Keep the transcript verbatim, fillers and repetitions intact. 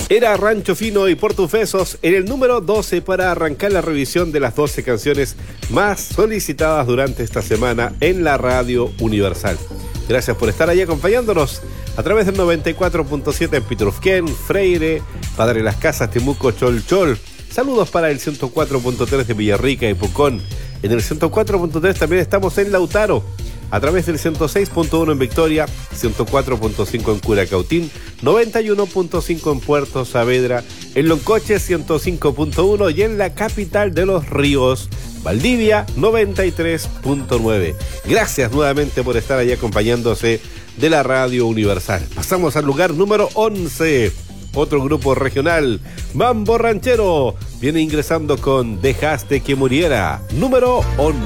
Era Rancho Fino y Portufesos en el número doce para arrancar la revisión de las doce canciones más solicitadas durante esta semana en la Radio Universal. Gracias por estar ahí acompañándonos a través del noventa y cuatro punto siete en Pitrufquén, Freire, Padre Las Casas, Temuco, Cholchol. Saludos para el ciento cuatro punto tres de Villarrica y Pucón. En el ciento cuatro punto tres también estamos en Lautaro, a través del ciento seis punto uno en Victoria, ciento cuatro punto cinco en Curacautín, noventa y uno punto cinco en Puerto Saavedra, en Loncoche ciento cinco punto uno y en la capital de los ríos, Valdivia noventa y tres punto nueve. Gracias nuevamente por estar ahí acompañándose de la Radio Universal. Pasamos al lugar número once. Otro grupo regional, Mambo Ranchero, viene ingresando con Dejaste que muriera, número once.